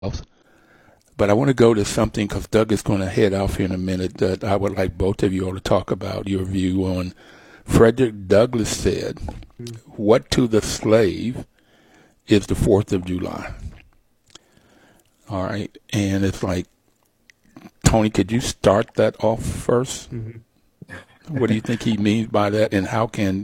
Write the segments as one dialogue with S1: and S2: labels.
S1: But I want to go to something because Doug is going to head off here in a minute that I would like both of you all to talk about your view on. Frederick Douglass said, "What to the slave is the 4th of July." All right. And it's like, Tony, could you start that off first? What do you think he means by that? And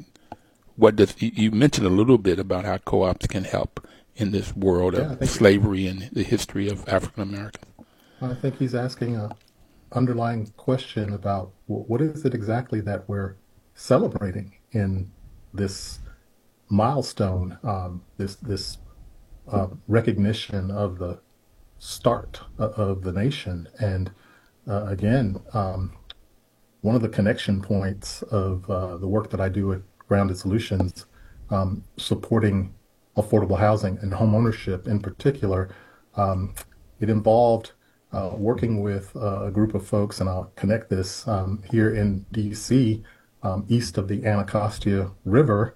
S1: you mentioned a little bit about how co-ops can help in this world of slavery and the history of African Americans.
S2: I think he's asking an underlying question about what is it exactly that we're celebrating in this milestone, this recognition of the start of the nation. And again, one of the connection points of the work that I do at Grounded Solutions, supporting affordable housing and home ownership in particular, it involved working with a group of folks, and I'll connect this here in D.C., east of the Anacostia River,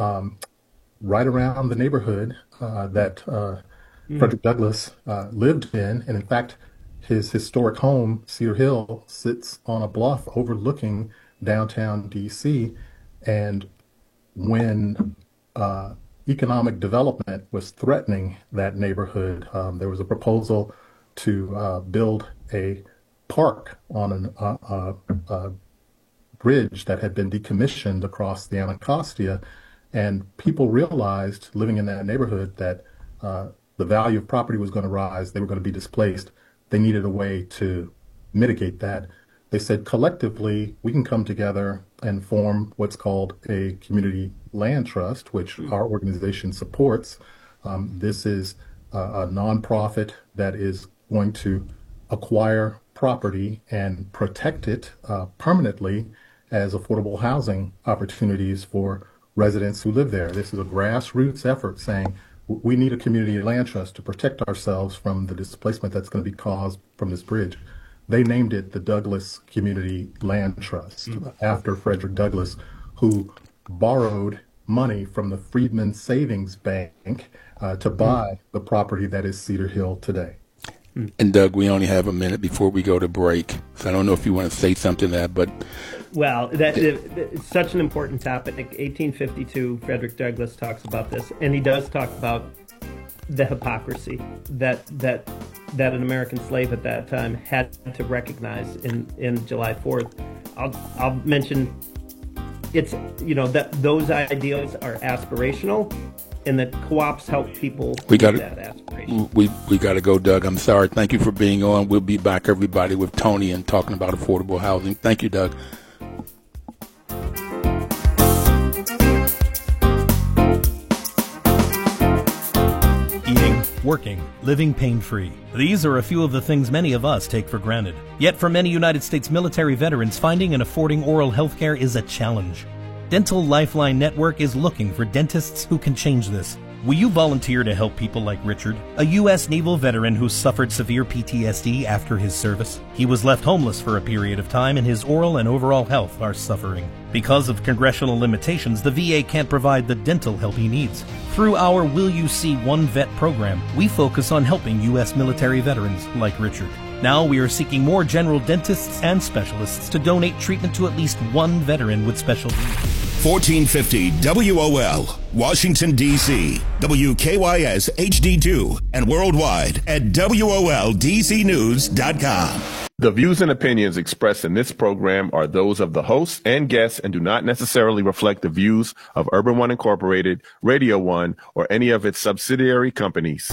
S2: right around the neighborhood that Frederick Douglass lived in. And in fact, his historic home, Cedar Hill, sits on a bluff overlooking downtown D.C. And when economic development was threatening that neighborhood, there was a proposal to build a park on a bridge that had been decommissioned across the Anacostia. And people realized, living in that neighborhood, that the value of property was going to rise. They were going to be displaced. They needed a way to mitigate that. They said, collectively, we can come together and form what's called a community land trust, which our organization supports. This is a nonprofit that is going to acquire property and protect it permanently as affordable housing opportunities for residents who live there. This is a grassroots effort saying we need a community land trust to protect ourselves from the displacement that's going to be caused from this bridge. They named it the Douglass Community Land Trust after Frederick Douglass, who borrowed money from the Freedmen Savings Bank to buy the property that is Cedar Hill today.
S1: And Doug, we only have a minute before we go to break, so I don't know if you want to say something to that, but...
S3: Well, it's such an important topic. 1852, Frederick Douglass talks about this, and he does talk about the hypocrisy that an American slave at that time had to recognize in July 4th. I'll mention it's, that those ideals are aspirational, and that co-ops help people with that aspiration.
S1: We got to go, Doug. I'm sorry. Thank you for being on. We'll be back, everybody, with Tony and talking about affordable housing. Thank you, Doug.
S4: Eating, working, living pain-free. These are a few of the things many of us take for granted. Yet for many United States military veterans, finding and affording oral health care is a challenge. Dental Lifeline Network is looking for dentists who can change this. Will you volunteer to help people like Richard, a U.S. naval veteran who suffered severe PTSD after his service? He was left homeless for a period of time, and his oral and overall health are suffering. Because of congressional limitations, the VA can't provide the dental help he needs. Through our Will You See One Vet program, we focus on helping U.S. military veterans like Richard. Now we are seeking more general dentists and specialists to donate treatment to at least one veteran with special needs.
S5: 1450 WOL, Washington, D.C., WKYS HD2, and worldwide at WOLDCnews.com.
S6: The views and opinions expressed in this program are those of the hosts and guests and do not necessarily reflect the views of Urban One Incorporated, Radio One, or any of its subsidiary companies.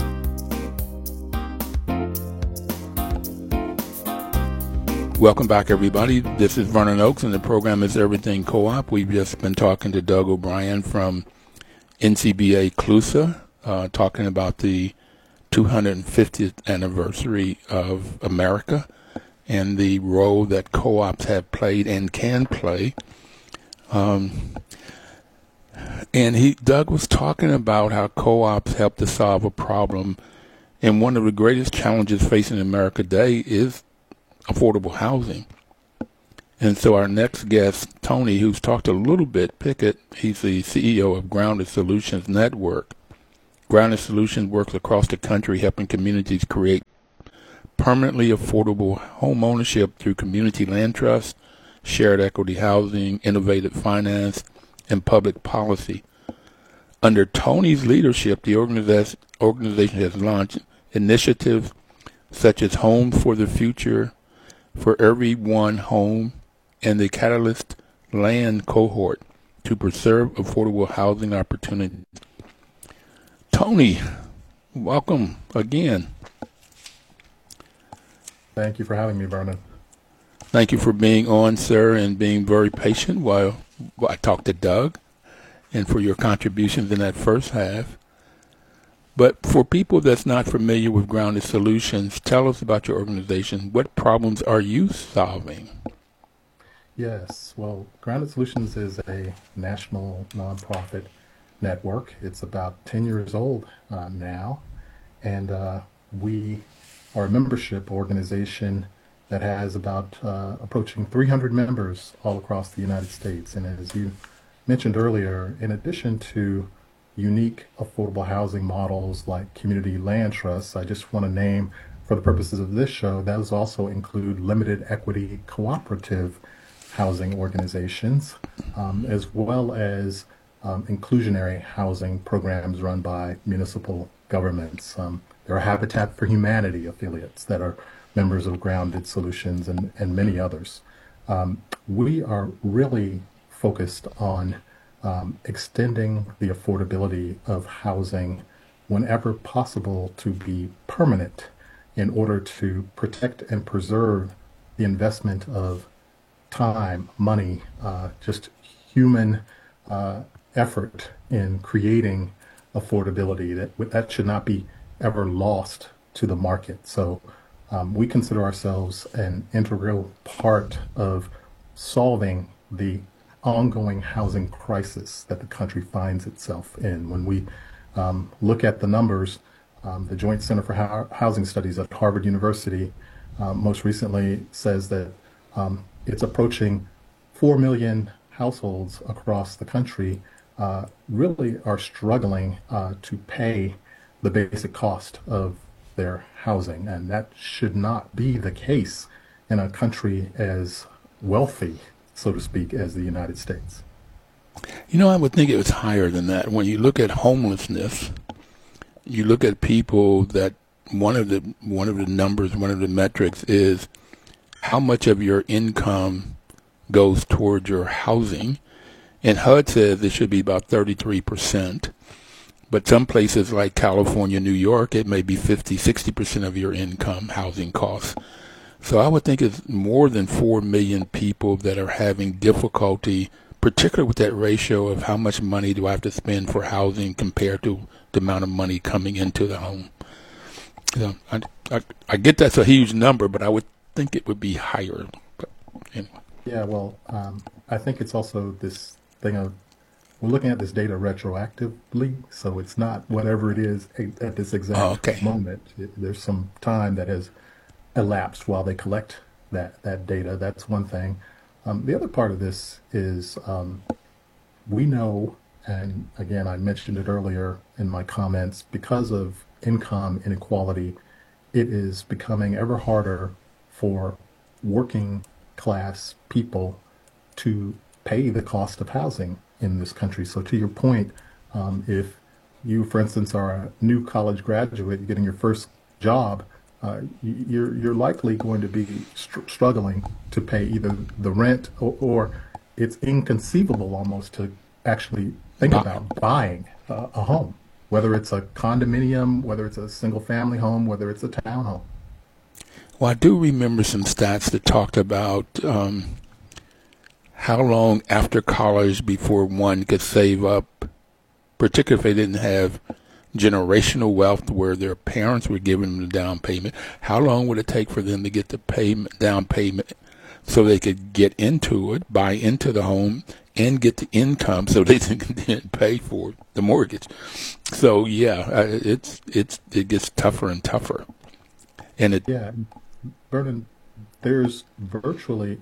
S1: Welcome back, everybody. This is Vernon Oakes, and the program is Everything Co-op. We've just been talking to Doug O'Brien from NCBA CLUSA, talking about the 250th anniversary of America and the role that co-ops have played and can play. And Doug was talking about how co-ops help to solve a problem. And one of the greatest challenges facing America today is affordable housing. And so our next guest, Tony, who's talked a little bit, Pickett, he's the CEO of Grounded Solutions Network. Grounded Solutions works across the country helping communities create permanently affordable home ownership through community land trusts, shared equity housing, innovative finance, and public policy. Under Tony's leadership, the organization has launched initiatives such as Homes for the Future, For Every One Home, and the Catalyst Land Cohort to preserve affordable housing opportunities. Tony, welcome again.
S2: Thank you for having me, Vernon.
S1: Thank you for being on, sir, and being very patient while I talked to Doug, and for your contributions in that first half. But for people that's not familiar with Grounded Solutions, tell us about your organization. What problems are you solving?
S2: Yes, well, Grounded Solutions is a national nonprofit network. It's about 10 years old now, and we are a membership organization that has about approaching 300 members all across the United States. And as you mentioned earlier, in addition to unique affordable housing models like community land trusts, I just want to name, for the purposes of this show, those also include limited equity cooperative housing organizations, as well as inclusionary housing programs run by municipal governments. There are Habitat for Humanity affiliates that are members of Grounded Solutions and many others. We are really focused on extending the affordability of housing whenever possible to be permanent in order to protect and preserve the investment of time, money, just human effort in creating affordability that should not be ever lost to the market. So we consider ourselves an integral part of solving the ongoing housing crisis that the country finds itself in. When we look at the numbers, the Joint Center for Housing Studies at Harvard University most recently says that it's approaching 4 million households across the country really are struggling to pay the basic cost of their housing. And that should not be the case in a country as wealthy, so to speak, as the United States.
S1: You know, I would think it was higher than that. When you look at homelessness, you look at people that one of the numbers, one of the metrics is how much of your income goes toward your housing. And HUD says it should be about 33%. But some places like California, New York, it may be 50, 60% of your income housing costs. So I would think it's more than 4 million people that are having difficulty, particularly with that ratio of how much money do I have to spend for housing compared to the amount of money coming into the home. So I get that's a huge number, but I would think it would be higher. But anyway.
S2: Yeah, well, I think it's also this thing of we're looking at this data retroactively, so it's not whatever it is at this exact moment. There's some time that has elapsed while they collect that data. That's one thing. The other part of this is we know, and again, I mentioned it earlier in my comments, because of income inequality, it is becoming ever harder for working class people to pay the cost of housing in this country. So to your point, if you, for instance, are a new college graduate, you're getting your first job, you're likely going to be struggling to pay either the rent or it's inconceivable almost to actually think about buying a home, whether it's a condominium, whether it's a single family home, whether it's a townhome.
S1: Well, I do remember some stats that talked about how long after college before one could save up, particularly if they didn't have generational wealth where their parents were giving them the down payment. How long would it take for them to get the down payment so they could get into it, buy into the home, and get the income so they didn't pay for the mortgage? So yeah, it gets tougher and tougher. And
S2: yeah, Vernon, there's virtually,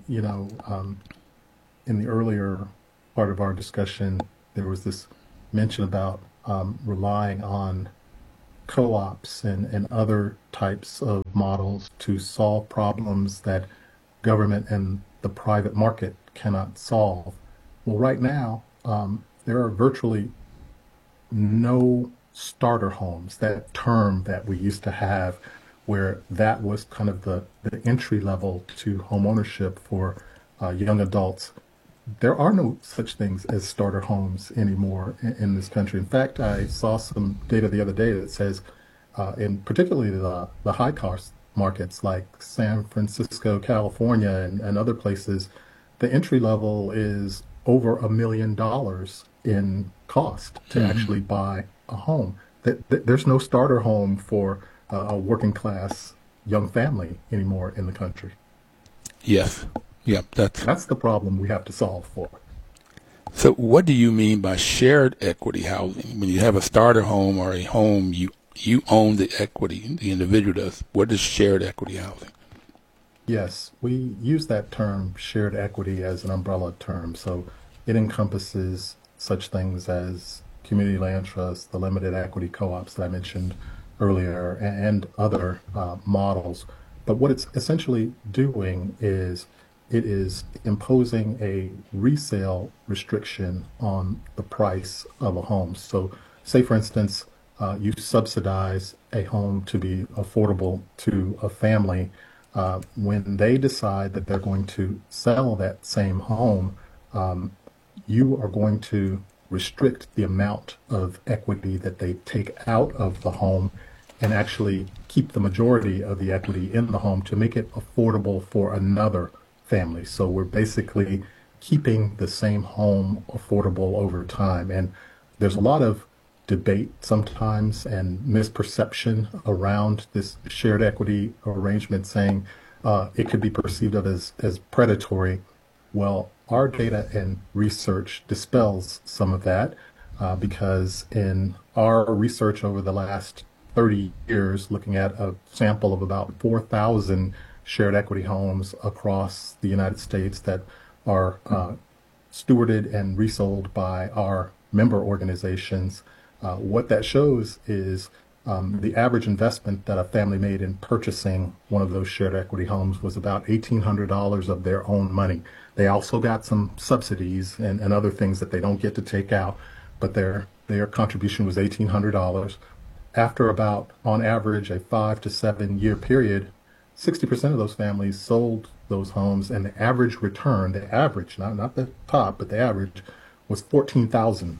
S2: in the earlier part of our discussion, there was this mention about relying on co-ops and other types of models to solve problems that government and the private market cannot solve. Well, right now, there are virtually no starter homes, that term that we used to have, where that was kind of the entry level to home ownership for young adults. There are no such things as starter homes anymore in this country. In fact, I saw some data the other day that says, in particularly the high cost markets like San Francisco, California, and other places, the entry level is over $1 million in cost to actually buy a home. There's no starter home for a working class young family anymore in the country.
S1: Yes. Yep.
S2: That's the problem we have to solve for.
S1: So what do you mean by shared equity housing? When you have a starter home or a home, you own the equity, the individual does. What is shared equity housing?
S2: Yes, we use that term shared equity as an umbrella term. So it encompasses such things as community land trusts, the limited equity co-ops that I mentioned earlier, and other models. But what it's essentially doing is it is imposing a resale restriction on the price of a home. So say, for instance, you subsidize a home to be affordable to a family. When they decide that they're going to sell that same home, you are going to restrict the amount of equity that they take out of the home and actually keep the majority of the equity in the home to make it affordable for another family. So we're basically keeping the same home affordable over time. And there's a lot of debate sometimes and misperception around this shared equity arrangement, saying it could be perceived of as predatory. Well, our data and research dispels some of that because in our research over the last 30 years, looking at a sample of about 4,000 shared equity homes across the United States that are stewarded and resold by our member organizations, what that shows is the average investment that a family made in purchasing one of those shared equity homes was about $1,800 of their own money. They also got some subsidies and other things that they don't get to take out, but their contribution was $1,800. After about, on average, a 5 to 7 year period, 60% of those families sold those homes, and the average return, the average, not the top, but the average, was $14,000.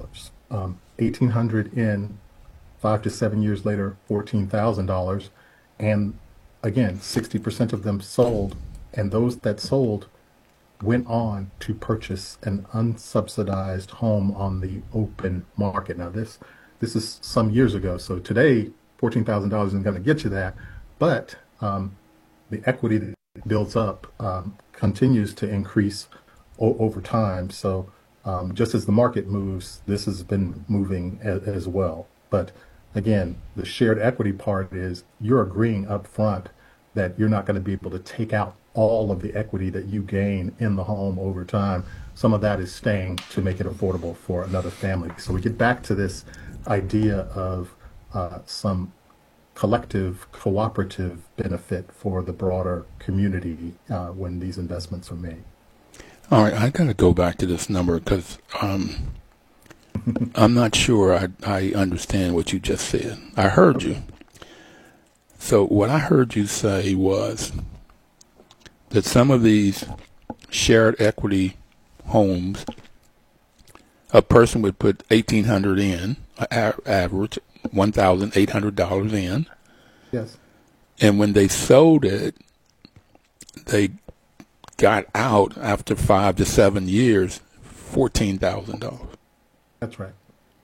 S2: $1,800 in, 5 to 7 years later, $14,000. And again, 60% of them sold, and those that sold went on to purchase an unsubsidized home on the open market. Now, this is some years ago, so today, $14,000 isn't going to get you that, but the equity that builds up continues to increase over time. So just as the market moves, this has been moving as well. But again, the shared equity part is you're agreeing up front that you're not going to be able to take out all of the equity that you gain in the home over time. Some of that is staying to make it affordable for another family. So we get back to this idea of some collective cooperative benefit for the broader community when these investments are made.
S1: All right, I got to go back to this number because I'm not sure I understand what you just said. I heard you. So what I heard you say was that some of these shared equity homes, a person would put $1,800 in, average $1,800 in.
S2: Yes.
S1: And when they sold it, they got out after 5 to 7 years, $14,000.
S2: That's right.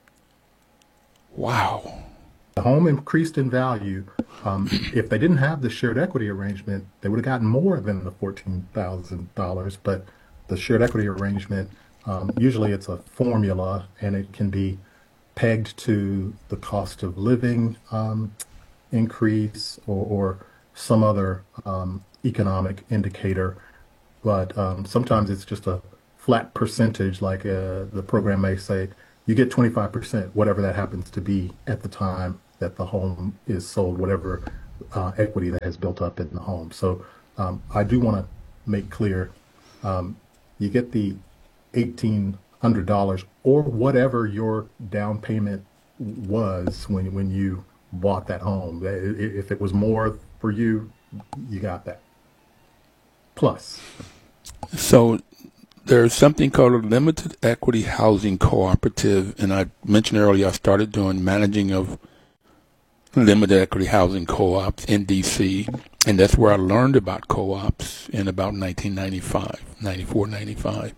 S1: Wow.
S2: The home increased in value. If they didn't have the shared equity arrangement, they would have gotten more than the $14,000. But the shared equity arrangement, usually it's a formula, and it can be pegged to the cost of living increase or some other economic indicator. But sometimes it's just a flat percentage, like the program may say, you get 25%, whatever that happens to be at the time that the home is sold, whatever equity that has built up in the home. So I do want to make clear, you get the $1,800 or whatever your down payment was when you bought that home. If it was more for you, you got that. Plus.
S1: So there's something called a limited equity housing cooperative, and I mentioned earlier I started doing managing of limited equity housing co-ops in D.C., and that's where I learned about co-ops in about 94, 95.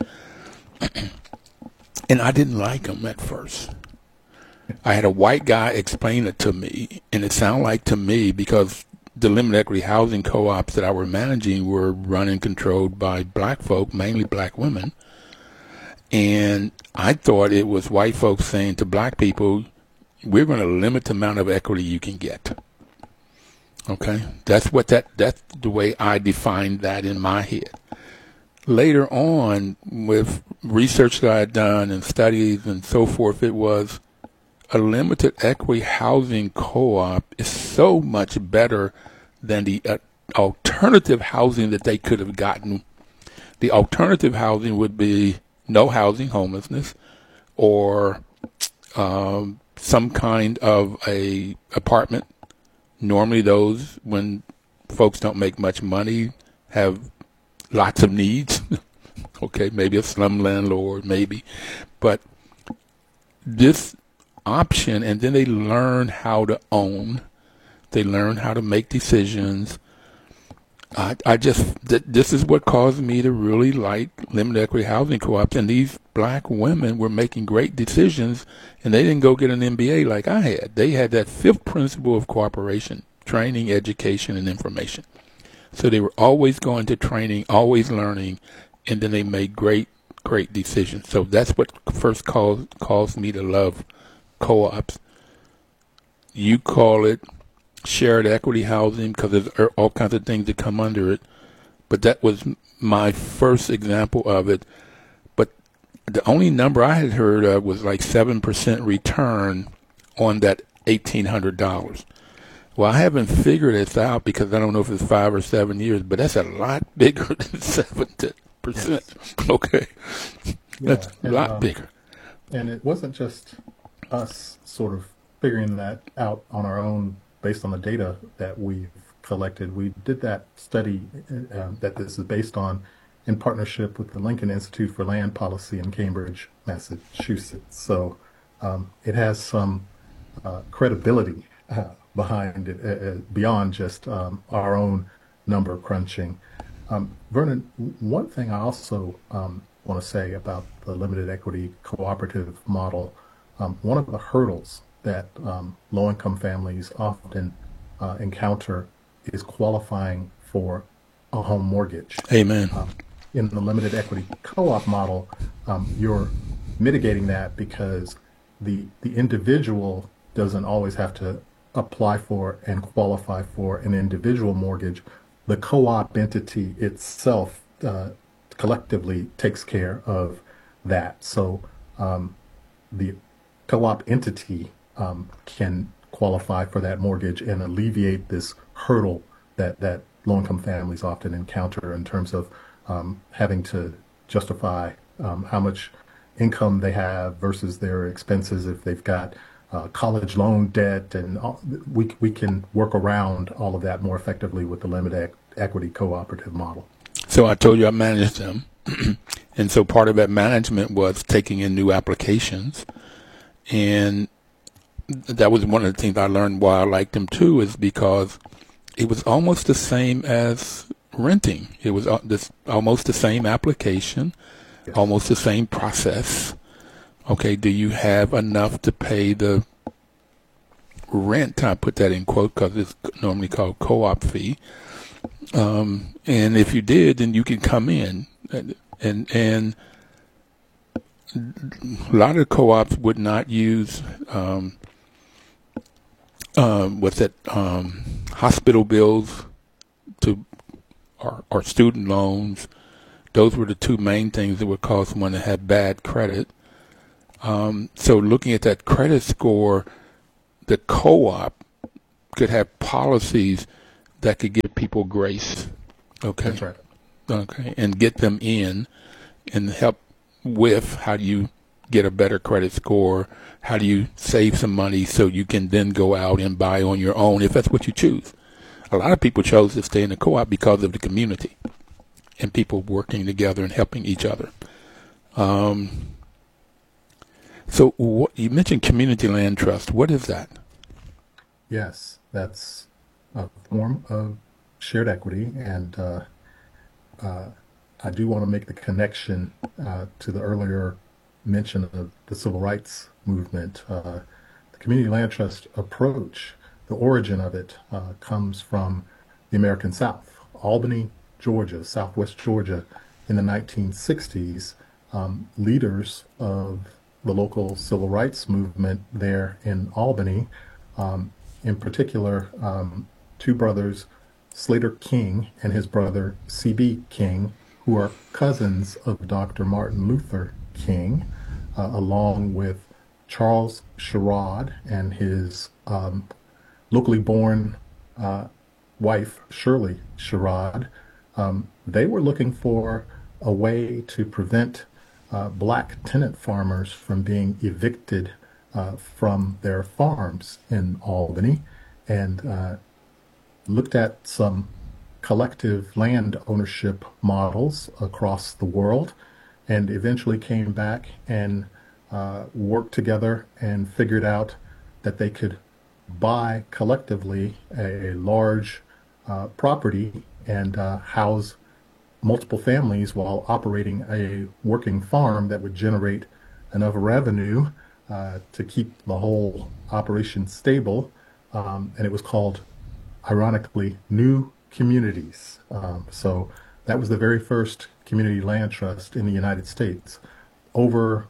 S1: And I didn't like them at first. I had a white guy explain it to me, and it sounded like to me, because the limited equity housing co-ops that I were managing were run and controlled by black folk, mainly black women. And I thought it was white folks saying to black people, we're going to limit the amount of equity you can get. Okay? That's the way I defined that in my head. Later on, with research that I had done and studies and so forth, it was a limited equity housing co-op is so much better than the alternative housing that they could have gotten. The alternative housing would be no housing, homelessness, or some kind of a apartment. Normally those, when folks don't make much money, have lots of needs. Okay, maybe a slum landlord, maybe. But this option, and then they learn how to own. They learn how to make decisions. This is what caused me to really like limited equity housing co-ops. And these black women were making great decisions, and they didn't go get an MBA like I had. They had that fifth principle of cooperation: training, education, and information. So they were always going to training, always learning, and then they made great decisions. So that's what first caused me to love co-ops. You call it shared equity housing because there's all kinds of things that come under it, but that was my first example of it. But the only number I had heard of was like 7% return on that $1,800. Well, I haven't figured this out because I don't know if it's 5 or 7 years, but that's a lot bigger than 7%. Yes. Okay, that's a lot bigger.
S2: And it wasn't just us sort of figuring that out on our own based on the data that we've collected. We did that study that this is based on in partnership with the Lincoln Institute for Land Policy in Cambridge, Massachusetts. So it has some credibility behind it, beyond just our own number crunching. Vernon, one thing I also want to say about the limited equity cooperative model, one of the hurdles that low-income families often encounter is qualifying for a home mortgage.
S1: Amen.
S2: In the limited equity co-op model, you're mitigating that because the individual doesn't always have to apply for and qualify for an individual mortgage. The co-op entity itself collectively takes care of that. So the co-op entity can qualify for that mortgage and alleviate this hurdle that low-income families often encounter in terms of having to justify how much income they have versus their expenses if they've got college loan debt, and we can work around all of that more effectively with the limited equity cooperative model.
S1: So I told you I managed them, and so part of that management was taking in new applications, and that was one of the things I learned why I liked them too, is because it was almost the same as renting. It was almost the same application, yes. Almost the same process. Okay, do you have enough to pay the rent? I put that in quote because it's normally called co-op fee. And if you did, then you can come in. And a lot of co-ops would not use hospital bills or student loans. Those were the two main things that would cause someone to have bad credit. So looking at that credit score, the co-op could have policies that could give people grace. Okay.
S2: That's right.
S1: Okay. And get them in and help with how do you get a better credit score, how do you save some money so you can then go out and buy on your own if that's what you choose. A lot of people chose to stay in the co-op because of the community and people working together and helping each other. So you mentioned community land trust. What is that?
S2: Yes, that's a form of shared equity, and I do want to make the connection to the earlier mention of the civil rights movement. The community land trust approach, the origin of it comes from the American South. Albany, Georgia, Southwest Georgia, in the 1960s, leaders of the local civil rights movement there in Albany, in particular, two brothers, Slater King and his brother C.B. King, who are cousins of Dr. Martin Luther King, along with Charles Sherrod and his locally born wife, Shirley Sherrod. They were looking for a way to prevent black tenant farmers from being evicted from their farms in Albany, and looked at some collective land ownership models across the world, and eventually came back and worked together and figured out that they could buy collectively a large property and house multiple families while operating a working farm that would generate enough revenue to keep the whole operation stable. And it was called, ironically, New Communities. So that was the very first community land trust in the United States. Over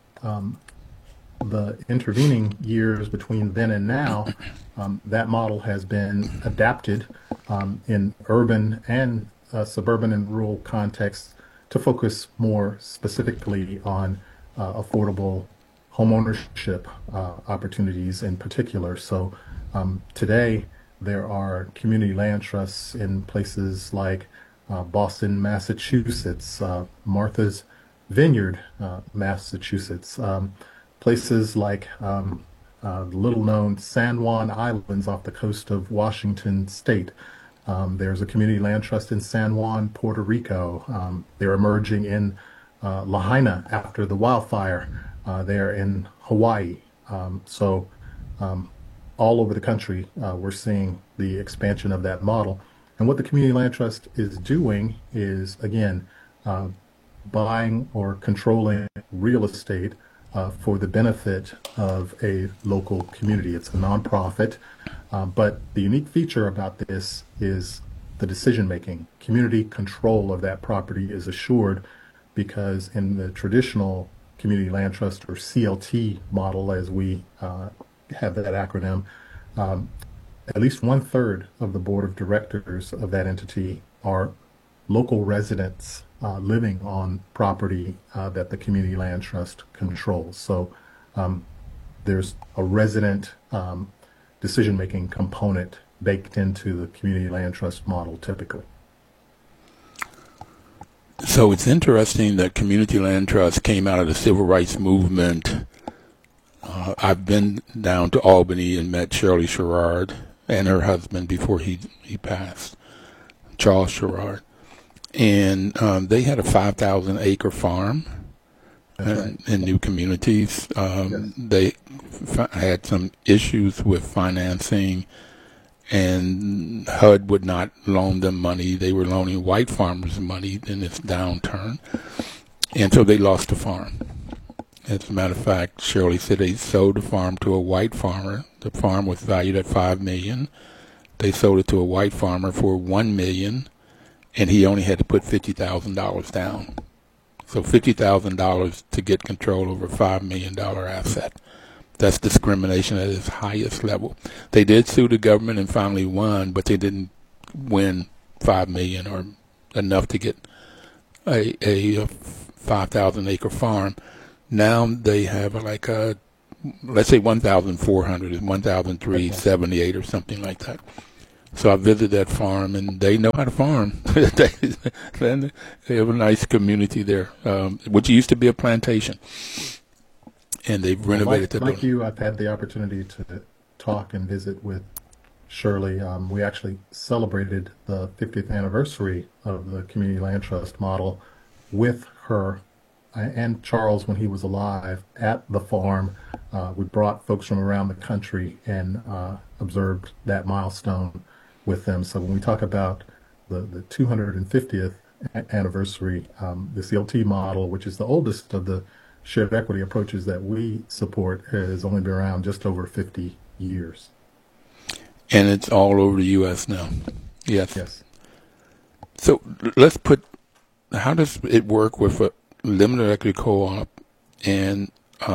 S2: the intervening years between then and now, that model has been adapted in urban and suburban and rural contexts to focus more specifically on affordable homeownership opportunities in particular. So today there are community land trusts in places like Boston, Massachusetts, Martha's Vineyard, Massachusetts, places like the little-known San Juan Islands off the coast of Washington State. There's a community land trust in San Juan, Puerto Rico. They're emerging in Lahaina after the wildfire there in Hawaii. So all over the country, we're seeing the expansion of that model. And what the community land trust is doing is, again, buying or controlling real estate for the benefit of a local community. It's a nonprofit, but the unique feature about this is the decision-making. Community control of that property is assured because in the traditional community land trust, or CLT model, as we have that acronym, at least 1/3 of the board of directors of that entity are local residents living on property that the community land trust controls. So there's a resident decision-making component baked into the community land trust model typically.
S1: So it's interesting that community land trust came out of the civil rights movement. I've been down to Albany and met Shirley Sherrod and her husband before he passed, Charles Sherrod. And they had a 5,000-acre farm in New Communities. Yes. They had some issues with financing, and HUD would not loan them money. They were loaning white farmers money in this downturn, and so they lost the farm. As a matter of fact, Shirley said they sold the farm to a white farmer. The farm was valued at $5 million. They sold it to a white farmer for $1 million, and he only had to put $50,000 down. So $50,000 to get control over a $5 million asset. That's discrimination at its highest level. They did sue the government and finally won, but they didn't win $5 million or enough to get a 5,000-acre farm. Now they have like a let's say 1,400 is 1,378 or something like that. So I visited that farm, and they know how to farm. They have a nice community there, which used to be a plantation, and they've renovated that building.
S2: Like you, I've had the opportunity to talk and visit with Shirley. We actually celebrated the 50th anniversary of the Community Land Trust model with her and Charles when he was alive at the farm. We brought folks from around the country and observed that milestone with them. So when we talk about the 250th anniversary, the CLT model, which is the oldest of the shared equity approaches that we support, has only been around just over 50 years.
S1: And it's all over the U.S. now. Yes.
S2: Yes.
S1: So let's put, how does it work with a limited equity co-op and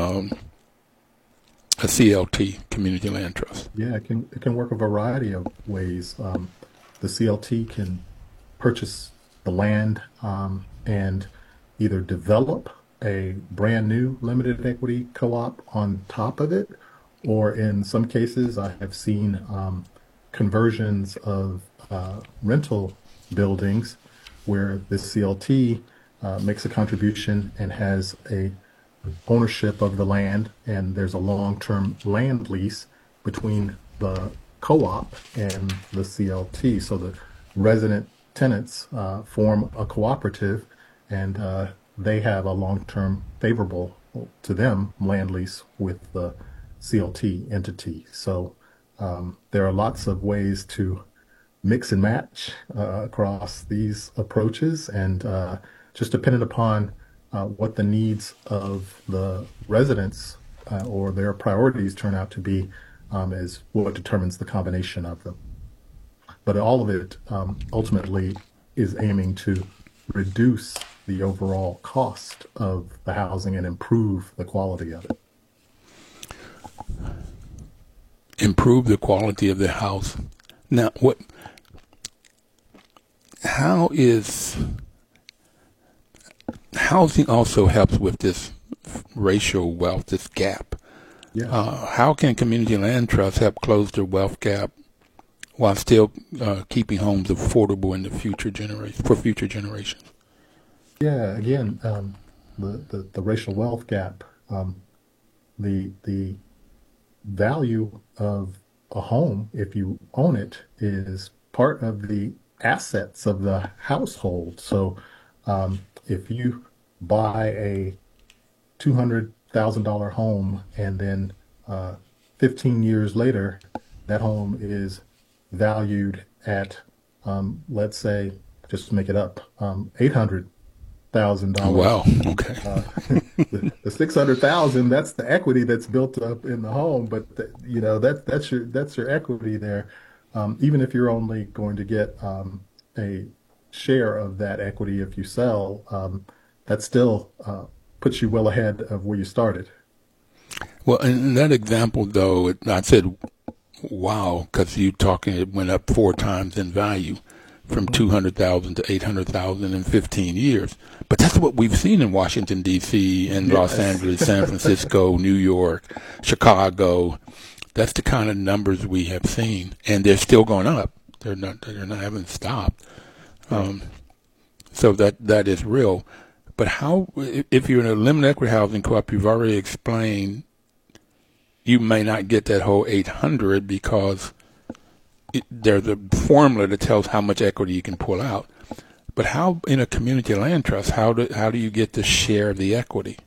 S1: a CLT, Community Land Trust?
S2: Yeah, it can work a variety of ways. The CLT can purchase the land and either develop a brand new limited equity co-op on top of it, or in some cases I have seen conversions of rental buildings where the CLT makes a contribution and has a ownership of the land, and there's a long-term land lease between the co-op and the CLT. So the resident tenants form a cooperative, and they have a long-term favorable to them land lease with the CLT entity. So there are lots of ways to mix and match across these approaches, and just dependent upon what the needs of the residents or their priorities turn out to be is what determines the combination of them. But all of it ultimately is aiming to reduce the overall cost of the housing and improve the quality of it.
S1: Improve the quality of the house. Now, how is housing also helps with this racial wealth, this gap?
S2: Yeah.
S1: How can community land trusts help close the wealth gap while still keeping homes affordable in the future generations?
S2: Yeah. Again, the racial wealth gap, the value of a home, if you own it, is part of the assets of the household. So if you buy a $200,000 home and then 15 years later that home is valued at let's say, just to make it up, $800,000.
S1: Wow. Okay.
S2: The $600,000, that's the equity that's built up in the home, but that's your equity there. Even if you're only going to get a share of that equity if you sell, that still puts you well ahead of where you started.
S1: Well, in that example, though, I said, wow, because you talking it went up 4 times in value from 200,000 to 800,000 in 15 years. But that's what we've seen in Washington, D.C., and Los Angeles, San Francisco, New York, Chicago. That's the kind of numbers we have seen, and they're still going up. They're not haven't stopped. So that is real. But how, if you're in a limited equity housing co-op, you've already explained you may not get that whole 800 because there's a formula that tells how much equity you can pull out. But how, in a community land trust, how do you get to share the equity?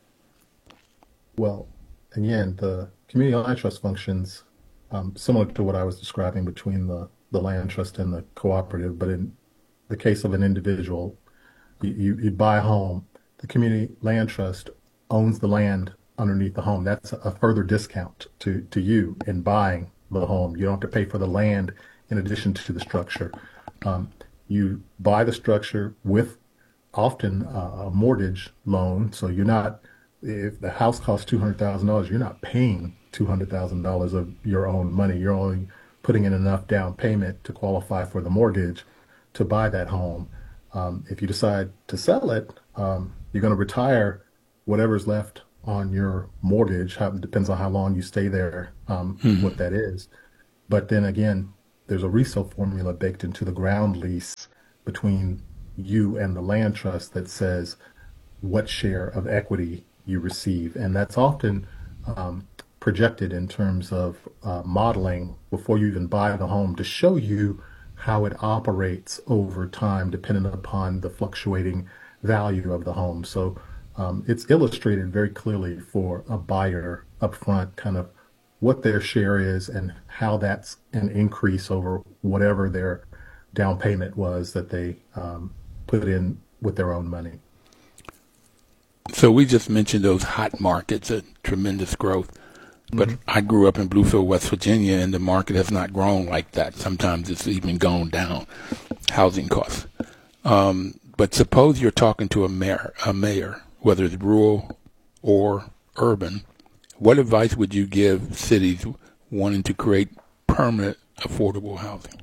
S2: Well, again, the community land trust functions similar to what I was describing between the land trust and the cooperative, but in the case of an individual, you buy a home, the community land trust owns the land underneath the home. That's a further discount to you in buying the home. You don't have to pay for the land in addition to the structure. You buy the structure with often a mortgage loan, so you're not, if the house costs $200,000, you're not paying $200,000 of your own money. You're only putting in enough down payment to qualify for the mortgage to buy that home. If you decide to sell it, you're going to retire whatever's left on your mortgage. Depends on how long you stay there, what that is. But then again, there's a resale formula baked into the ground lease between you and the land trust that says what share of equity you receive. And that's often projected in terms of modeling before you even buy the home to show you how it operates over time, depending upon the fluctuating value of the home. So it's illustrated very clearly for a buyer upfront, kind of what their share is and how that's an increase over whatever their down payment was that they put in with their own money.
S1: So we just mentioned those hot markets, a tremendous growth. But I grew up in Bluefield, West Virginia, and the market has not grown like that. Sometimes it's even gone down, housing costs. But suppose you're talking to a mayor, whether it's rural or urban. What advice would you give cities wanting to create permanent affordable housing?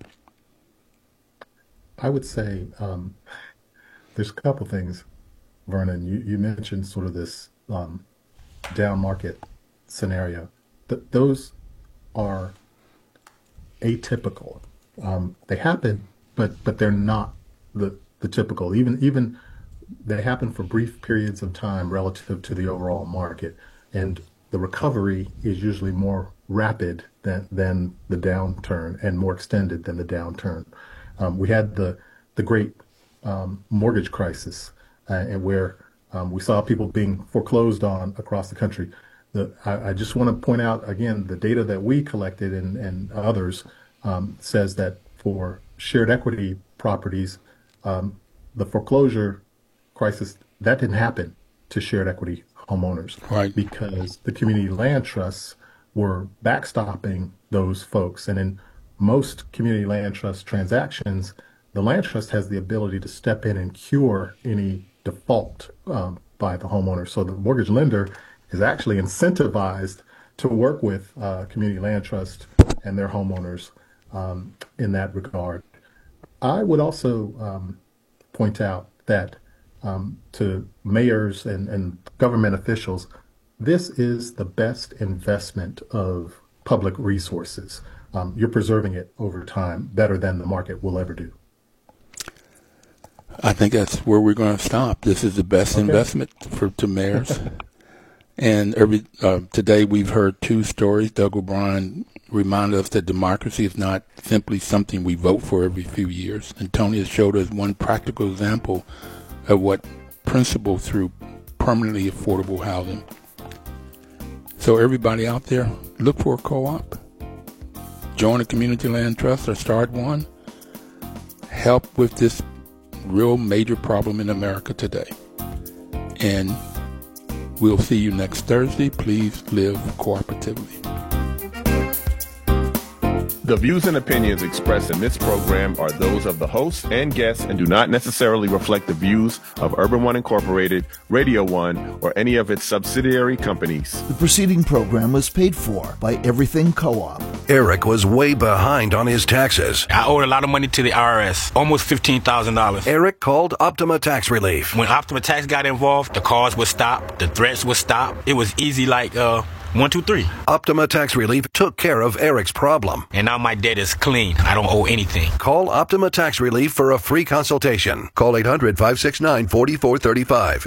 S2: I would say there's a couple things, Vernon. You mentioned sort of this down market scenario. Those are atypical. They happen, but they're not the typical. Even they happen for brief periods of time relative to the overall market, and the recovery is usually more rapid than the downturn and more extended than the downturn. We had the great mortgage crisis, and where we saw people being foreclosed on across the country. I just want to point out again, the data that we collected and others says that for shared equity properties, the foreclosure crisis, that didn't happen to shared equity homeowners,
S1: right?
S2: Because the community land trusts were backstopping those folks. And in most community land trust transactions, the land trust has the ability to step in and cure any default by the homeowner. So the mortgage lender is actually incentivized to work with community land trust and their homeowners in that regard. I would also point out that to mayors and government officials, this is the best investment of public resources. You're preserving it over time better than the market will ever do.
S1: I think that's where we're going to stop. This is the best investment to mayors. And today we've heard two stories. Doug O'Brien reminded us that democracy is not simply something we vote for every few years. And Tony has showed us one practical example of what principle through permanently affordable housing. So everybody out there, look for a co-op. Join a community land trust or start one. Help with this real major problem in America today. And we'll see you next Thursday. Please live cooperatively.
S6: The views and opinions expressed in this program are those of the host and guests and do not necessarily reflect the views of Urban One Incorporated, Radio One, or any of its subsidiary companies.
S7: The preceding program was paid for by Everything Co-op.
S8: Eric was way behind on his taxes.
S9: I owed a lot of money to the IRS, almost $15,000.
S8: Eric called Optima Tax Relief.
S9: When Optima Tax got involved, the calls would stop, the threats would stop. It was easy like 1, 2, 3.
S8: Optima Tax Relief took care of Eric's problem.
S9: And now my debt is clean. I don't owe anything.
S8: Call Optima Tax Relief for a free consultation. Call 800-569-4435.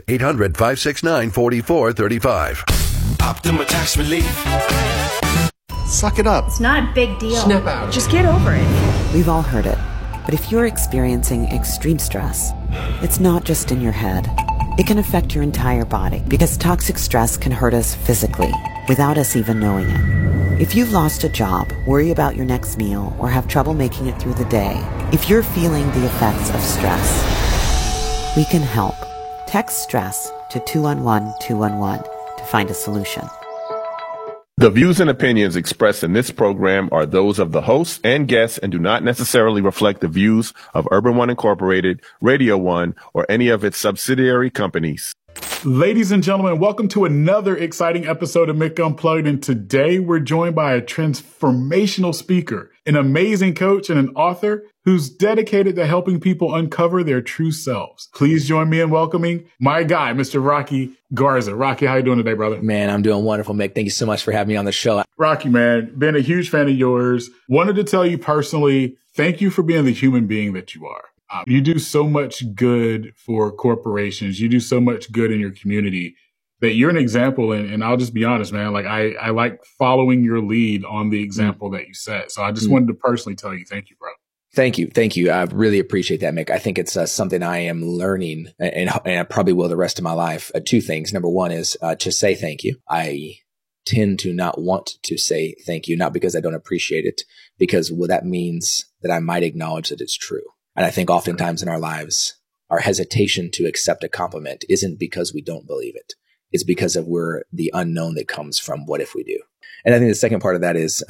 S8: 800-569-4435.
S10: Optima Tax Relief.
S7: Suck it up.
S11: It's not a big deal.
S10: Snap out.
S11: Just get over it.
S12: We've all heard it. But if you're experiencing extreme stress, it's not just in your head. It can affect your entire body because toxic stress can hurt us physically without us even knowing it. If you've lost a job, worry about your next meal, or have trouble making it through the day, if you're feeling the effects of stress, we can help. Text stress to 211-211 to find a solution.
S6: The views and opinions expressed in this program are those of the hosts and guests and do not necessarily reflect the views of Urban One Incorporated, Radio One, or any of its subsidiary companies.
S13: Ladies and gentlemen, welcome to another exciting episode of Mick Unplugged. And today we're joined by a transformational speaker. an amazing coach and an author who's dedicated to helping people uncover their true selves. Please join me in welcoming my guy, Mr. Rocky Garza. Rocky, how you doing today, brother?
S10: Man, I'm doing wonderful, Mick. Thank you so much for having me on the show.
S13: Rocky, man, been a huge fan of yours. Wanted to tell you personally, thank you for being the human being that you are. You do so much good for corporations. You do so much good in your community that you're an example. And I'll just be honest, man, like I like following your lead on the example that you set. So I just wanted to personally tell you, thank you, bro.
S10: Thank you. Thank you. I really appreciate that, Mick. I think it's something I am learning and I probably will the rest of my life. Two things. Number one is to say thank you. I tend to not want to say thank you, not because I don't appreciate it, because that means that I might acknowledge that it's true. And I think oftentimes in our lives, our hesitation to accept a compliment isn't because we don't believe it. It's because of the unknown that comes from what if we do. And I think the second part of that is,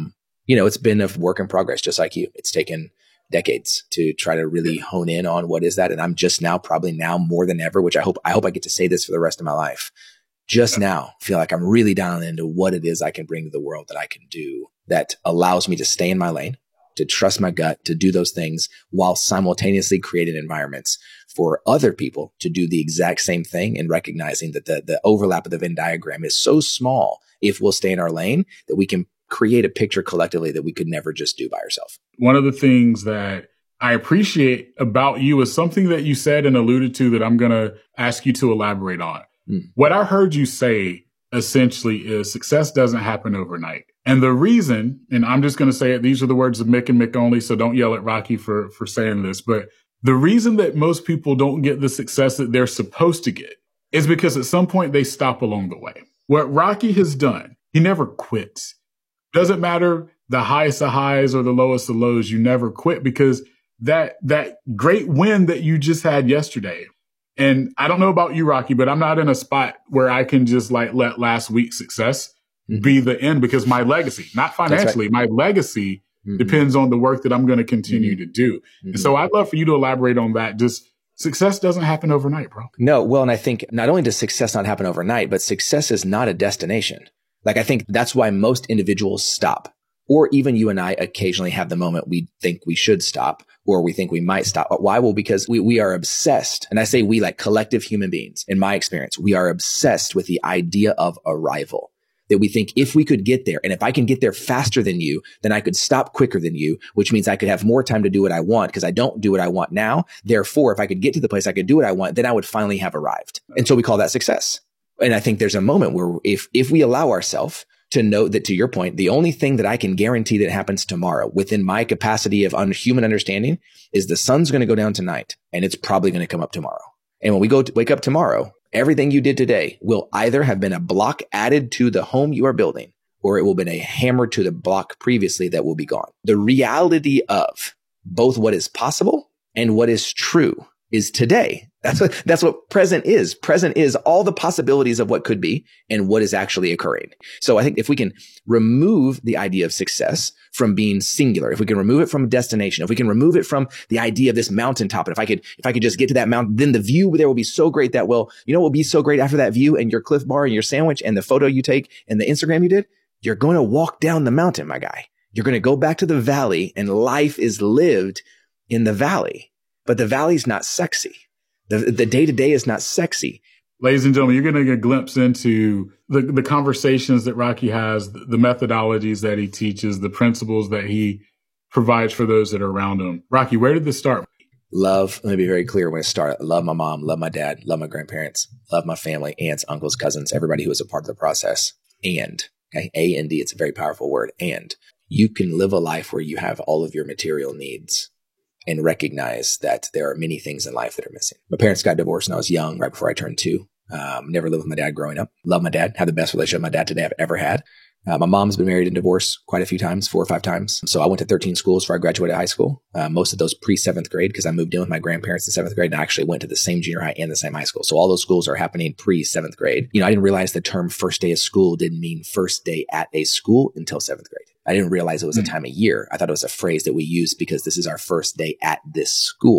S10: it's been a work in progress, just like you. It's taken decades to try to really hone in on what is that. And I'm just now, probably now more than ever, which I hope I get to say this for the rest of my life. Just now feel like I'm really dialing into what it is I can bring to the world that I can do that allows me to stay in my lane, to trust my gut, to do those things while simultaneously creating environments for other people to do the exact same thing, and recognizing that the overlap of the Venn diagram is so small if we'll stay in our lane that we can create a picture collectively that we could never just do by ourselves.
S13: One of the things that I appreciate about you is something that you said and alluded to that I'm going to ask you to elaborate on. What I heard you say essentially is success doesn't happen overnight. And the reason, and I'm just going to say it, these are the words of Mick and Mick only, so don't yell at Rocky for saying this, but the reason that most people don't get the success that they're supposed to get is because at some point they stop along the way. What Rocky has done, he never quits. Doesn't matter the highest of highs or the lowest of lows, you never quit, because that great win that you just had yesterday. And I don't know about you, Rocky, but I'm not in a spot where I can just let last week's success be the end, because my legacy, not financially, my legacy depends on the work that I'm going to continue to do. And so I'd love for you to elaborate on that. Just success doesn't happen overnight, bro.
S10: No. Well, and I think not only does success not happen overnight, but success is not a destination. Like, I think that's why most individuals stop, or even you and I occasionally have the moment we think we should stop, or we think we might stop. Why? Well, because we are obsessed. And I say we, like collective human beings, in my experience, we are obsessed with the idea of arrival. That we think if we could get there, and if I can get there faster than you, then I could stop quicker than you, which means I could have more time to do what I want, because I don't do what I want now. Therefore, if I could get to the place I could do what I want, then I would finally have arrived. And so we call that success. And I think there's a moment where if we allow ourselves to know that, to your point, the only thing that I can guarantee that happens tomorrow within my capacity of human understanding is the sun's going to go down tonight, and it's probably going to come up tomorrow. And when we wake up tomorrow, everything you did today will either have been a block added to the home you are building, or it will have been a hammer to the block previously that will be gone. The reality of both what is possible and what is true is today. That's what present is. Present is all the possibilities of what could be and what is actually occurring. So I think if we can remove the idea of success from being singular, if we can remove it from a destination, if we can remove it from the idea of this mountaintop, and if I could just get to that mountain, then the view there will be so great that, well, you know what will be so great after that view and your Cliff Bar and your sandwich and the photo you take and the Instagram you did? You're going to walk down the mountain, my guy. You're going to go back to the valley, and life is lived in the valley. But the valley's not sexy. The day-to-day is not sexy.
S13: Ladies and gentlemen, you're going to get a glimpse into the conversations that Rocky has, the methodologies that he teaches, the principles that he provides for those that are around him. Rocky, where did this start?
S10: Love, let me be very clear when it started. Love my mom, love my dad, love my grandparents, love my family, aunts, uncles, cousins, everybody who was a part of the process. And, okay, A and D, it's a very powerful word. And you can live a life where you have all of your material needs and recognize that there are many things in life that are missing. My parents got divorced when I was young, right before I turned 2. Never lived with my dad growing up. Love my dad. Have the best relationship with my dad today I've ever had. My mom's been married and divorced quite a few times, 4 or 5 times. So I went to 13 schools before I graduated high school. Most of those pre-7th grade, because I moved in with my grandparents in 7th grade, and I actually went to the same junior high and the same high school. So all those schools are happening pre-7th grade. You know, I didn't realize the term first day of school didn't mean first day at a school until 7th grade. I didn't realize it was a time of year. I thought it was a phrase that we used because this is our first day at this school.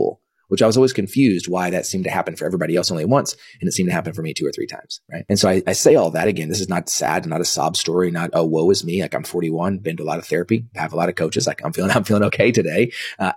S10: which I was always confused why that seemed to happen for everybody else only once. And it seemed to happen for me 2 or 3 times. Right. And so I say all that again, this is not sad, not a sob story, not, oh, woe is me. Like I'm 41, been to a lot of therapy, have a lot of coaches. Like I'm feeling okay today.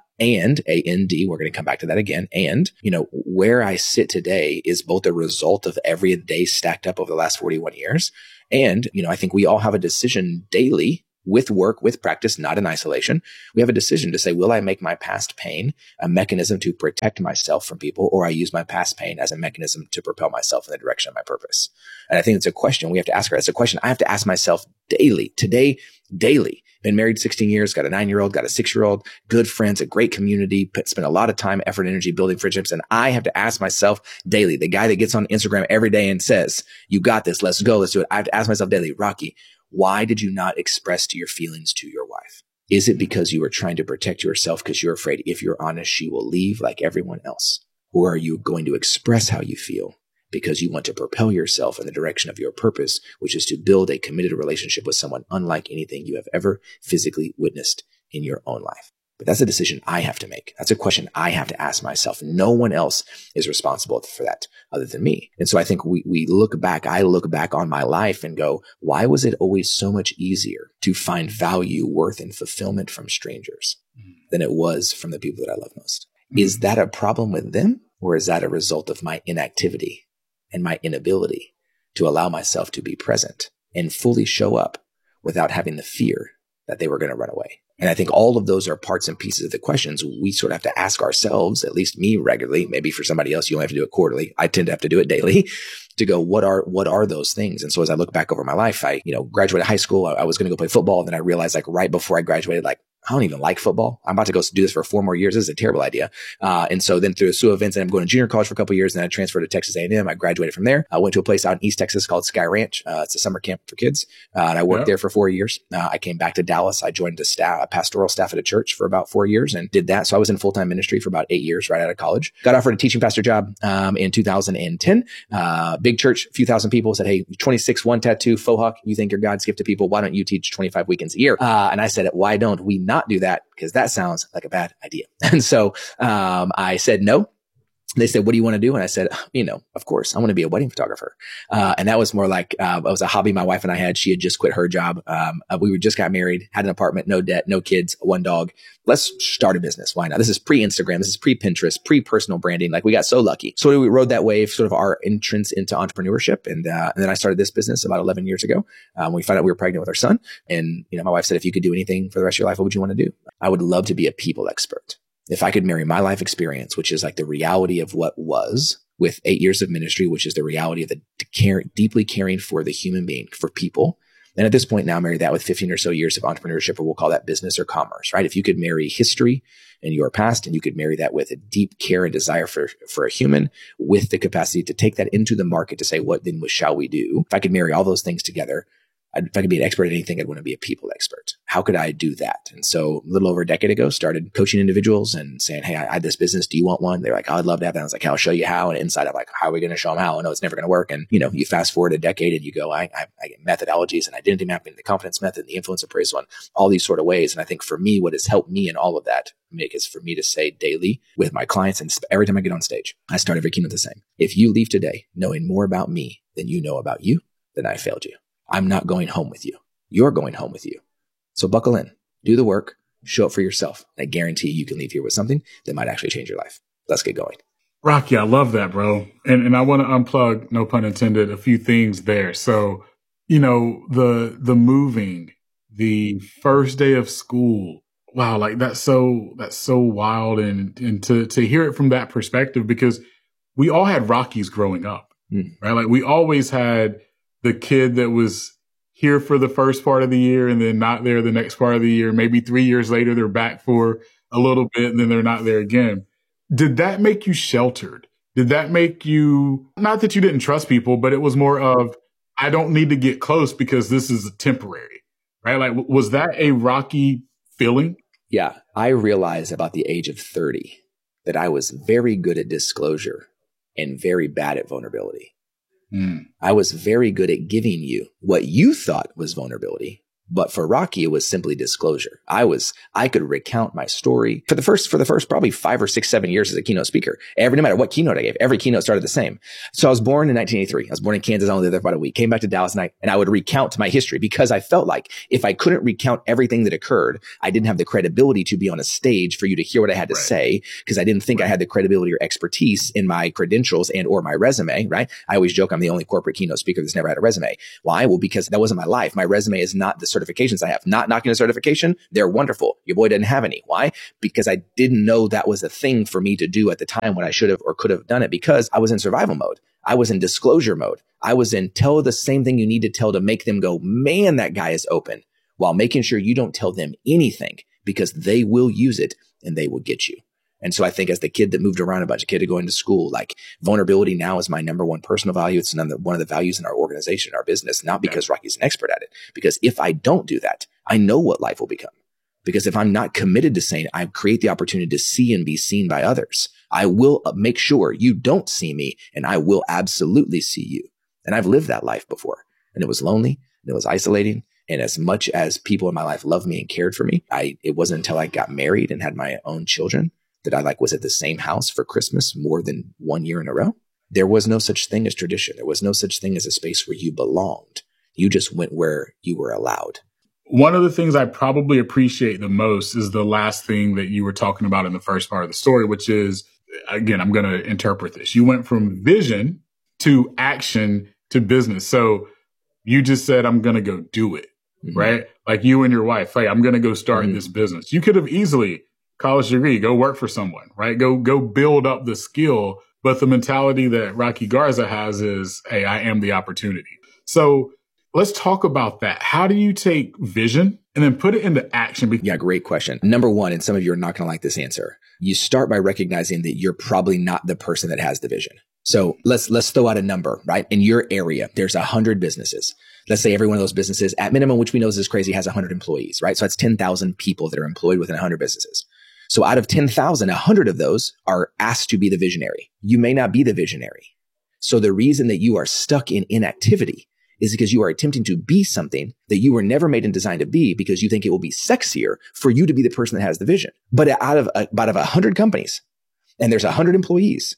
S10: And A-N-D, we're going to come back to that again. And, where I sit today is both a result of every day stacked up over the last 41 years. And, I think we all have a decision daily with work, with practice, not in isolation. We have a decision to say, will I make my past pain a mechanism to protect myself from people, or I use my past pain as a mechanism to propel myself in the direction of my purpose? And I think it's a question we have to ask her. It's a question I have to ask myself daily, today, daily. Been married 16 years, got a 9-year-old, got a 6-year-old, good friends, a great community, spent a lot of time, effort, energy building friendships. And I have to ask myself daily, the guy that gets on Instagram every day and says, you got this, let's go, let's do it. I have to ask myself daily, Rocky, why did you not express to your feelings to your wife? Is it because you were trying to protect yourself because you're afraid if you're honest, she will leave like everyone else? Or are you going to express how you feel because you want to propel yourself in the direction of your purpose, which is to build a committed relationship with someone unlike anything you have ever physically witnessed in your own life? But that's a decision I have to make. That's a question I have to ask myself. No one else is responsible for that other than me. And so I think I look back on my life and go, why was it always so much easier to find value, worth, and fulfillment from strangers than it was from the people that I love most? Is that a problem with them, or is that a result of my inactivity and my inability to allow myself to be present and fully show up without having the fear that they were going to run away? And I think all of those are parts and pieces of the questions we sort of have to ask ourselves, at least me regularly. Maybe for somebody else, you only have to do it quarterly. I tend to have to do it daily to go, what are those things? And so as I look back over my life, I, graduated high school. I was going to go play football. And then I realized right before I graduated, I don't even like football. I'm about to go do this for 4 more years. This is a terrible idea. And so then through a slew of events, and I'm going to junior college for a couple of years, and then I transferred to Texas A&M. I graduated from there. I went to a place out in East Texas called Sky Ranch. It's a summer camp for kids. And I worked there for 4 years. I came back to Dallas. I joined a pastoral staff at a church for about 4 years and did that. So I was in full-time ministry for about 8 years right out of college. Got offered a teaching pastor job in 2010. Big church, a few thousand people, said, hey, 26, 1 tattoo, faux hawk. You think you're God's gift to people. Why don't you teach 25 weekends a year? And I said, why don't we not do that? Because that sounds like a bad idea. And so I said no. They said, what do you want to do? And I said, of course, I want to be a wedding photographer. And that was more like, it was a hobby my wife and I had. She had just quit her job. We just got married, had an apartment, no debt, no kids, 1 dog. Let's start a business. Why not? This is pre-Instagram. This is pre-Pinterest, pre-personal branding. We got so lucky. So we rode that wave, sort of our entrance into entrepreneurship. And then I started this business about 11 years ago. We found out we were pregnant with our son. And, my wife said, if you could do anything for the rest of your life, what would you want to do? I would love to be a people expert. If I could marry my life experience, which is the reality of what was, with 8 years of ministry, which is the reality of deeply caring for the human being, for people. And at this point now, marry that with 15 or so years of entrepreneurship, or we'll call that business or commerce, right? If you could marry history and your past, and you could marry that with a deep care and desire for a human, with the capacity to take that into the market to say, what then shall we do? If I could marry all those things together, if I could be an expert at anything, I'd want to be a people expert. How could I do that? And so a little over a decade ago, started coaching individuals and saying, hey, I had this business. Do you want one? They're like, oh, I'd love to have that. I was like, I'll show you how. And inside, I'm like, how are we going to show them how? I know it's never going to work. And, you fast forward a decade and you go, I get methodologies and identity mapping, the confidence method, the influence appraisal, and all these sort of ways. And I think for me, what has helped me in all of that, Mick, is for me to say daily with my clients, and every time I get on stage, I start every keynote the same. If you leave today knowing more about me than you know about you, then I failed you. I'm not going home with you. You're going home with you. So buckle in, do the work, show up for yourself. I guarantee you can leave here with something that might actually change your life. Let's get going.
S13: Rocky, I love that, bro. And I want to unplug, no pun intended, a few things there. So, the moving, the first day of school. Wow. That's so wild. And to hear it from that perspective, because we all had Rockies growing up, right? We always had the kid that was here for the first part of the year and then not there the next part of the year. Maybe 3 years later, they're back for a little bit and then they're not there again. Did that make you sheltered? Did that make you, not that you didn't trust people, but it was more of, I don't need to get close because this is temporary, right? Was that a Rocky feeling?
S10: Yeah. I realized about the age of 30 that I was very good at disclosure and very bad at vulnerability. I was very good at giving you what you thought was vulnerability, But for Rocky, it was simply disclosure. I could recount my story for the first probably 5 or 6, 7 years as a keynote speaker. No matter what keynote I gave, every keynote started the same. So I was born in 1983. I was born in Kansas. I only lived there for about a week. Came back to Dallas and I would recount my history because I felt like if I couldn't recount everything that occurred, I didn't have the credibility to be on a stage for you to hear what I had to say because I didn't think I had the credibility or expertise in my credentials and or my resume, right? I always joke I'm the only corporate keynote speaker that's never had a resume. Why? Well, because that wasn't my life. My resume is not the certifications I have. Not knocking a certification. They're wonderful. Your boy didn't have any. Why? Because I didn't know that was a thing for me to do at the time when I should have or could have done it because I was in survival mode. I was in disclosure mode. I was in tell the same thing you need to tell to make them go, man, that guy is open, while making sure you don't tell them anything because they will use it and they will get you. And so I think as the kid that moved around a bunch of kids going to school, like vulnerability now is my number one personal value. It's one of the values in our organization, our business, not because Rocky's an expert at it. Because if I don't do that, I know what life will become. Because if I'm not committed to saying I create the opportunity to see and be seen by others, I will make sure you don't see me and I will absolutely see you. And I've lived that life before and it was lonely and it was isolating. And as much as people in my life loved me and cared for me, it wasn't until I got married and had my own children that I was at the same house for Christmas more than 1 year in a row. There was no such thing as tradition. There was no such thing as a space where you belonged. You just went where you were allowed.
S13: One of the things I probably appreciate the most is the last thing that you were talking about in the first part of the story, which is, again, I'm going to interpret this. You went from vision to action to business. So you just said, I'm going to go do it, right? Like you and your wife, hey, I'm going to go start this business. You could have easily college degree, go work for someone, right? Go build up the skill. But the mentality that Rocky Garza has is, hey, I am the opportunity. So let's talk about that. How do you take vision and then put it into action?
S10: Yeah, great question. Number one, and some of you are not going to like this answer. You start by recognizing that you're probably not the person that has the vision. So let's throw out a number, right? In your area, there's 100 businesses. Let's say every one of those businesses at minimum, which we know is crazy, has 100 employees, right? So that's 10,000 people that are employed within 100 businesses. So out of 10,000, 100 of those are asked to be the visionary. You may not be the visionary. So the reason that you are stuck in inactivity is because you are attempting to be something that you were never made and designed to be because you think it will be sexier for you to be the person that has the vision. But out of 100 companies, and there's 100 employees,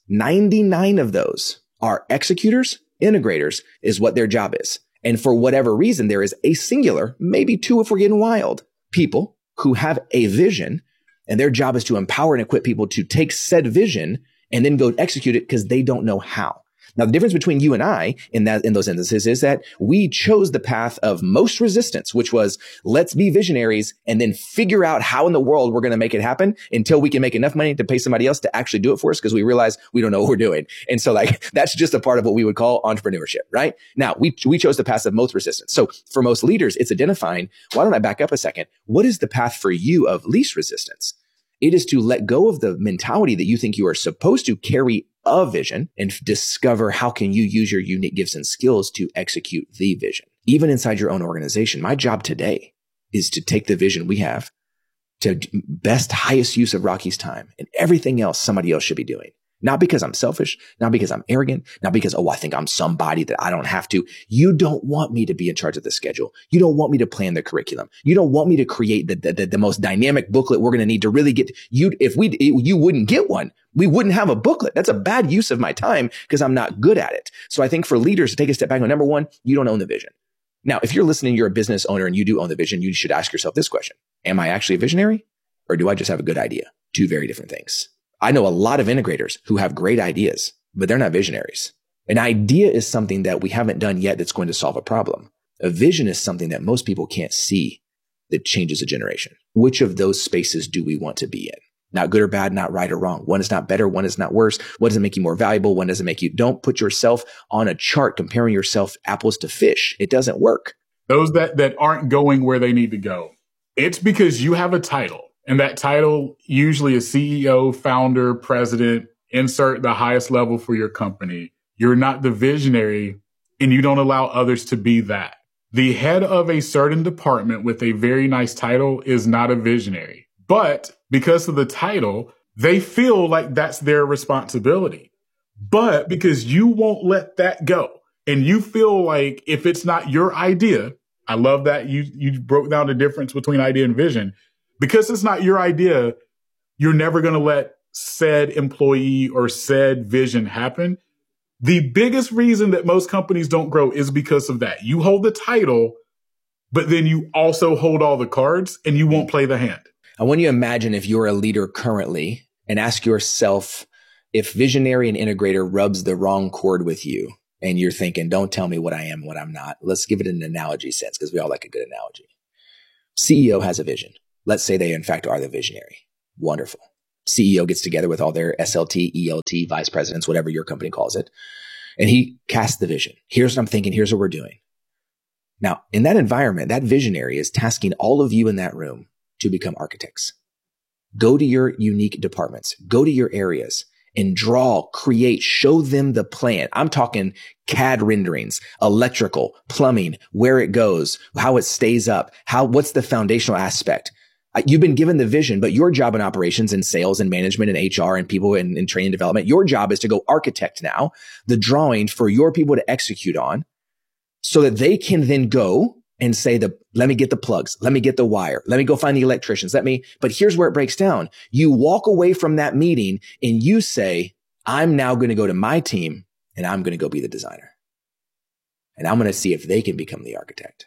S10: 99 of those are executors, integrators is what their job is. And for whatever reason, there is a singular, maybe two if we're getting wild, people who have a vision. And their job is to empower and equip people to take said vision and then go execute it because they don't know how. Now, the difference between you and I in those instances is that we chose the path of most resistance, which was let's be visionaries and then figure out how in the world we're going to make it happen until we can make enough money to pay somebody else to actually do it for us because we realize we don't know what we're doing. And so that's just a part of what we would call entrepreneurship, right? Now, we chose the path of most resistance. So for most leaders, it's identifying, why don't I back up a second? What is the path for you of least resistance? It is to let go of the mentality that you think you are supposed to carry a vision and discover how can you use your unique gifts and skills to execute the vision. Even inside your own organization, my job today is to take the vision we have to best, highest use of Rocky's time and everything else somebody else should be doing. Not because I'm selfish, not because I'm arrogant, not because, I think I'm somebody that I don't have to. You don't want me to be in charge of the schedule. You don't want me to plan the curriculum. You don't want me to create the most dynamic booklet we're going to need to really get you. If you wouldn't get one, we wouldn't have a booklet. That's a bad use of my time because I'm not good at it. So I think for leaders to take a step back, number one, you don't own the vision. Now, if you're listening, you're a business owner and you do own the vision, you should ask yourself this question. Am I actually a visionary or do I just have a good idea? Two very different things. I know a lot of integrators who have great ideas, but they're not visionaries. An idea is something that we haven't done yet that's going to solve a problem. A vision is something that most people can't see that changes a generation. Which of those spaces do we want to be in? Not good or bad, not right or wrong. One is not better, one is not worse. One doesn't make you more valuable, one doesn't make you. Don't put yourself on a chart comparing yourself apples to fish. It doesn't work.
S13: Those that aren't going where they need to go. It's because you have a title. And that title usually is CEO, founder, president, insert the highest level for your company. You're not the visionary and you don't allow others to be that. The head of a certain department with a very nice title is not a visionary. But because of the title, they feel like that's their responsibility. But because you won't let that go and you feel like if it's not your idea, I love that you broke down the difference between idea and vision. Because it's not your idea, you're never going to let said employee or said vision happen. The biggest reason that most companies don't grow is because of that. You hold the title, but then you also hold all the cards and you won't play the hand.
S10: I want you to imagine if you're a leader currently and ask yourself if visionary and integrator rubs the wrong chord with you and you're thinking, don't tell me what I am and what I'm not. Let's give it an analogy sense because we all like a good analogy. CEO has a vision. Let's say they in fact are the visionary. Wonderful. CEO gets together with all their SLT, ELT, vice presidents, whatever your company calls it. And he casts the vision. Here's what I'm thinking. Here's what we're doing. Now, in that environment, that visionary is tasking all of you in that room to become architects. Go to your unique departments. Go to your areas and draw, create, show them the plan. I'm talking CAD renderings, electrical, plumbing, where it goes, how it stays up, what's the foundational aspect. You've been given the vision, but your job in operations and sales and management and HR and people in training and development, your job is to go architect now the drawing for your people to execute on so that they can then go and say, let me get the plugs. Let me get the wire. Let me go find the electricians. But here's where it breaks down. You walk away from that meeting and you say, I'm now going to go to my team and I'm going to go be the designer. And I'm going to see if they can become the architect.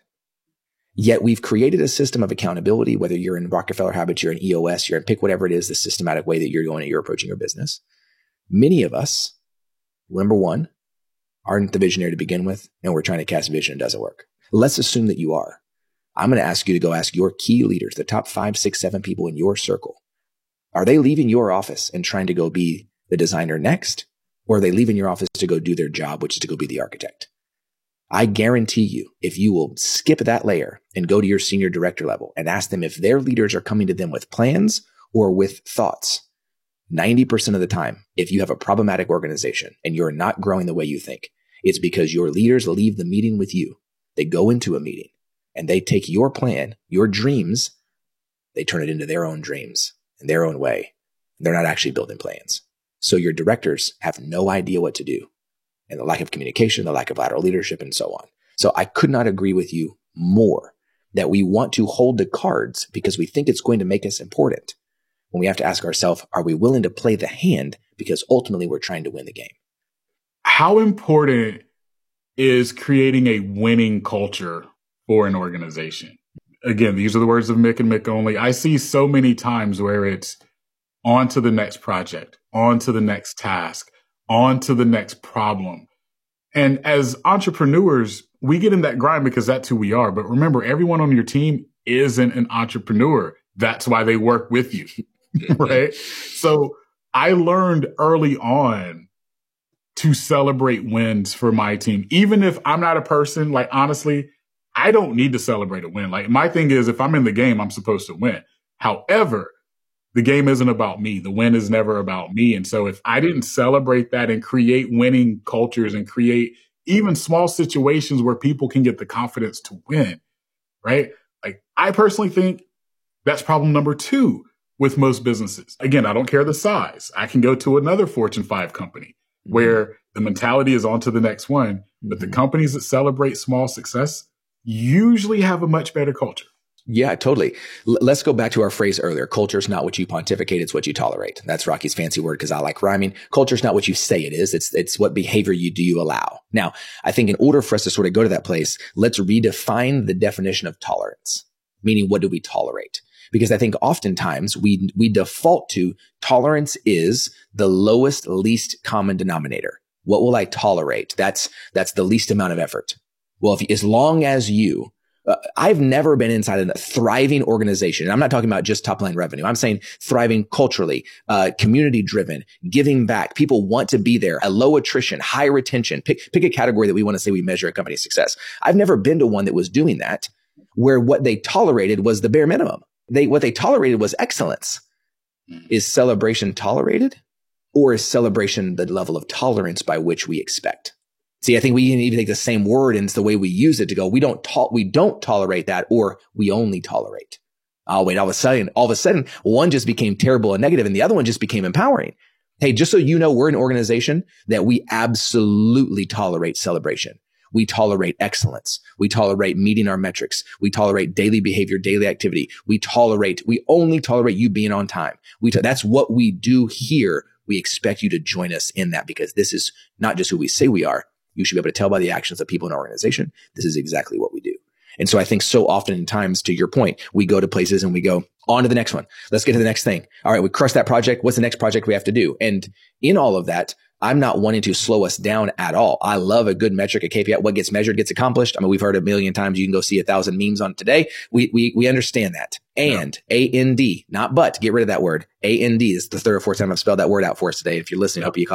S10: Yet we've created a system of accountability, whether you're in Rockefeller Habits, you're in EOS, you're in pick whatever it is, the systematic way that you're approaching your business. Many of us, number one, aren't the visionary to begin with, and we're trying to cast vision and it doesn't work. Let's assume that you are. I'm going to ask you to go ask your key leaders, the top 5, 6, 7 people in your circle. Are they leaving your office and trying to go be the designer next? Or are they leaving your office to go do their job, which is to go be the architect? I guarantee you, if you will skip that layer and go to your senior director level and ask them if their leaders are coming to them with plans or with thoughts, 90% of the time, if you have a problematic organization and you're not growing the way you think, it's because your leaders leave the meeting with you. They go into a meeting and they take your plan, your dreams, they turn it into their own dreams in their own way. They're not actually building plans. So your directors have no idea what to do. And the lack of communication, the lack of lateral leadership, and so on. So I could not agree with you more that we want to hold the cards because we think it's going to make us important. When we have to ask ourselves, are we willing to play the hand because ultimately we're trying to win the game?
S13: How important is creating a winning culture for an organization? Again, these are the words of Mick and Mick only. I see so many times where it's on to the next project, on to the next task, on to the next problem. And as entrepreneurs, we get in that grind because that's who we are. But remember, everyone on your team isn't an entrepreneur. That's why they work with you, right? So I learned early on to celebrate wins for my team. Even if I'm not a person, like, honestly, I don't need to celebrate a win. Like, my thing is, if I'm in the game, I'm supposed to win. However, the game isn't about me. The win is never about me. And so if I didn't celebrate that and create winning cultures and create even small situations where people can get the confidence to win, right? Like, I personally think that's problem number 2 with most businesses. Again, I don't care the size. I can go to another Fortune 5 company where the mentality is on to the next one. But the companies that celebrate small success usually have a much better culture.
S10: Yeah, totally. Let's go back to our phrase earlier. Culture is not what you pontificate. It's what you tolerate. That's Rocky's fancy word because I like rhyming. Culture is not what you say it is. It's what behavior you allow. Now, I think in order for us to sort of go to that place, let's redefine the definition of tolerance, meaning what do we tolerate? Because I think oftentimes we default to tolerance is the lowest, least common denominator. What will I tolerate? That's the least amount of effort. Well, as long as you I've never been inside a thriving organization. And I'm not talking about just top line revenue. I'm saying thriving culturally, community driven, giving back. People want to be there, a low attrition, high retention. Pick a category that we want to say we measure a company's success. I've never been to one that was doing that, where what they tolerated was the bare minimum. What they tolerated was excellence. Is celebration tolerated, or is celebration the level of tolerance by which we expect? See, I think we need to take the same word and it's the way we use it to go, we don't tolerate that, or we only tolerate. Oh, wait, all of a sudden, one just became terrible and negative and the other one just became empowering. Hey, just so you know, we're an organization that we absolutely tolerate celebration. We tolerate excellence. We tolerate meeting our metrics. We tolerate daily behavior, daily activity. We only tolerate you being on time. That's what we do here. We expect you to join us in that, because this is not just who we say we are. You should be able to tell by the actions of people in our organization. This is exactly what we do. And so I think so often times, to your point, we go to places and we go on to the next one. Let's get to the next thing. All right, we crushed that project. What's the next project we have to do? And in all of that, I'm not wanting to slow us down at all. I love a good metric, a KPI. What gets measured gets accomplished. I mean, we've heard a million times. You can go see 1,000 memes on it today. We understand that. And A-N-D, not but, get rid of that word. A-N-D is the third or fourth time I've spelled that word out for us today. If you're listening, I hope you caught